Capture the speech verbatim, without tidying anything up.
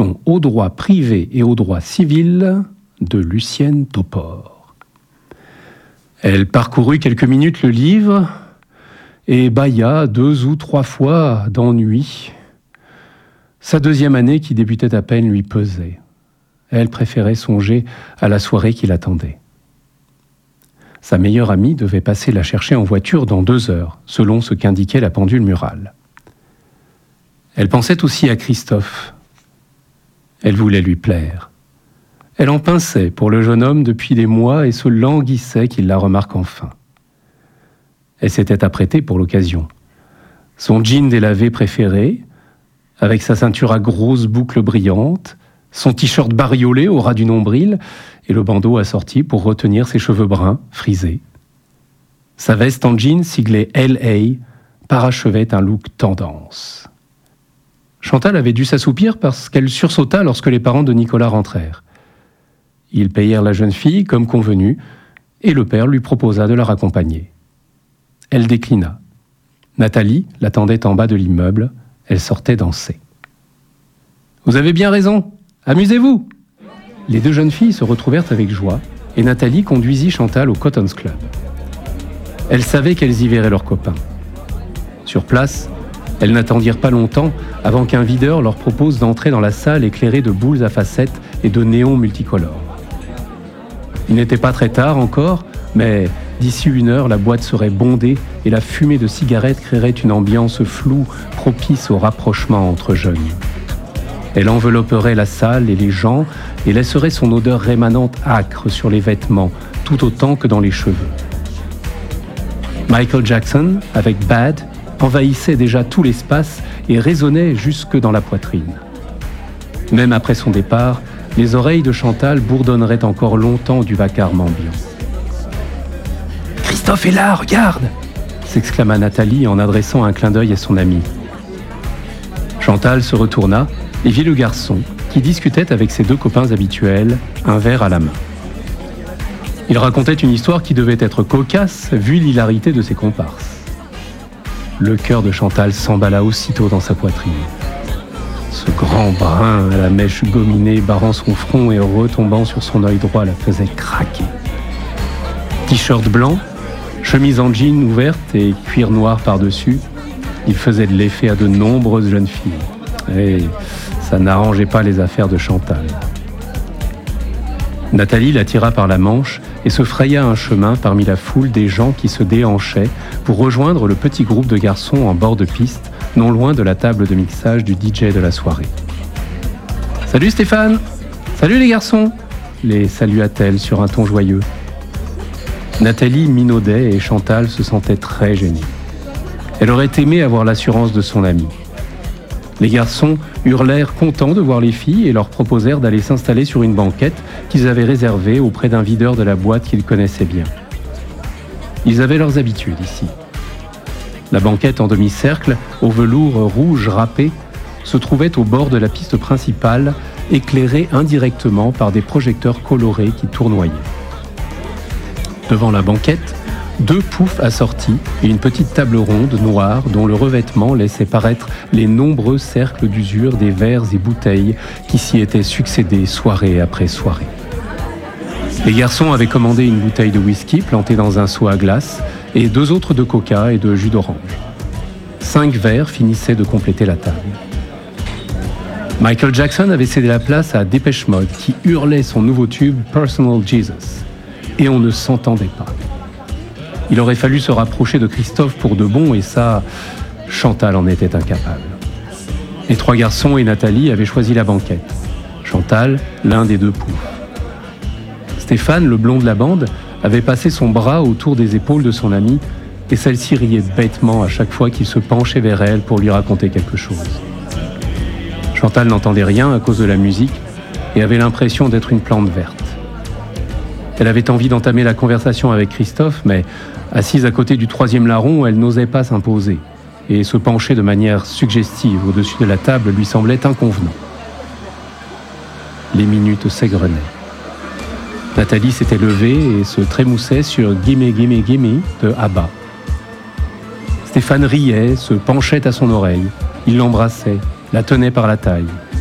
Introduction au droit privé et au droit civil de Lucienne Topor. Elle parcourut quelques minutes le livre et bâilla deux ou trois fois d'ennui. Sa deuxième année, qui débutait à peine, lui pesait. Elle préférait songer à la soirée qui l'attendait. Sa meilleure amie devait passer la chercher en voiture dans deux heures, selon ce qu'indiquait la pendule murale. Elle pensait aussi à Christophe. Elle voulait lui plaire. Elle en pinçait pour le jeune homme depuis des mois et se languissait qu'il la remarque enfin. Elle s'était apprêtée pour l'occasion. Son jean délavé préféré, avec sa ceinture à grosses boucles brillantes, son t-shirt bariolé au ras du nombril et le bandeau assorti pour retenir ses cheveux bruns, frisés. Sa veste en jean siglée L A parachevait un look tendance. Chantal avait dû s'assoupir parce qu'elle sursauta lorsque les parents de Nicolas rentrèrent. Ils payèrent la jeune fille comme convenu et le père lui proposa de la raccompagner. Elle déclina. Nathalie l'attendait en bas de l'immeuble. Elle sortait danser. « Vous avez bien raison. Amusez-vous !» Les deux jeunes filles se retrouvèrent avec joie et Nathalie conduisit Chantal au Cotton's Club. Elles savaient qu'elles y verraient leurs copains. Sur place, elles n'attendirent pas longtemps avant qu'un videur leur propose d'entrer dans la salle éclairée de boules à facettes et de néons multicolores. Il n'était pas très tard encore, mais d'ici une heure, la boîte serait bondée et la fumée de cigarettes créerait une ambiance floue propice au rapprochement entre jeunes. Elle envelopperait la salle et les gens et laisserait son odeur rémanente âcre sur les vêtements, tout autant que dans les cheveux. Michael Jackson, avec Bad, envahissait déjà tout l'espace et résonnait jusque dans la poitrine. Même après son départ, les oreilles de Chantal bourdonneraient encore longtemps du vacarme ambiant. « Christophe est là, regarde !» s'exclama Nathalie en adressant un clin d'œil à son amie. Chantal se retourna et vit le garçon qui discutait avec ses deux copains habituels, un verre à la main. Il racontait une histoire qui devait être cocasse vu l'hilarité de ses comparses. Le cœur de Chantal s'emballa aussitôt dans sa poitrine. Ce grand brun à la mèche gominée barrant son front et retombant sur son œil droit la faisait craquer. T-shirt blanc, chemise en jean ouverte et cuir noir par-dessus, il faisait de l'effet à de nombreuses jeunes filles. Et ça n'arrangeait pas les affaires de Chantal. Nathalie la tira par la manche et se fraya un chemin parmi la foule des gens qui se déhanchaient pour rejoindre le petit groupe de garçons en bord de piste, non loin de la table de mixage du D J de la soirée. « Salut Stéphane !»« Salut les garçons !» les salua-t-elle sur un ton joyeux. Nathalie minaudait et Chantal se sentait très gênée. Elle aurait aimé avoir l'assurance de son amie. Les garçons hurlèrent contents de voir les filles et leur proposèrent d'aller s'installer sur une banquette qu'ils avaient réservée auprès d'un videur de la boîte qu'ils connaissaient bien. Ils avaient leurs habitudes ici. La banquette en demi-cercle, au velours rouge râpé, se trouvait au bord de la piste principale, éclairée indirectement par des projecteurs colorés qui tournoyaient. Devant la banquette, deux poufs assortis et une petite table ronde noire dont le revêtement laissait paraître les nombreux cercles d'usure des verres et bouteilles qui s'y étaient succédés soirée après soirée. Les garçons avaient commandé une bouteille de whisky plantée dans un seau à glace et deux autres de coca et de jus d'orange. Cinq verres finissaient de compléter la table. Michael Jackson avait cédé la place à Depeche Mode qui hurlait son nouveau tube Personal Jesus et on ne s'entendait pas. Il aurait fallu se rapprocher de Christophe pour de bon et ça, Chantal en était incapable. Les trois garçons et Nathalie avaient choisi la banquette. Chantal, l'un des deux poufs. Stéphane, le blond de la bande, avait passé son bras autour des épaules de son amie et celle-ci riait bêtement à chaque fois qu'il se penchait vers elle pour lui raconter quelque chose. Chantal n'entendait rien à cause de la musique et avait l'impression d'être une plante verte. Elle avait envie d'entamer la conversation avec Christophe, mais assise à côté du troisième larron, elle n'osait pas s'imposer et se pencher de manière suggestive au-dessus de la table lui semblait inconvenant. Les minutes s'égrenaient. Nathalie s'était levée et se trémoussait sur « Gimme, gimme, gimme » de ABBA. Stéphane riait, se penchait à son oreille. Il l'embrassait, la tenait par la taille.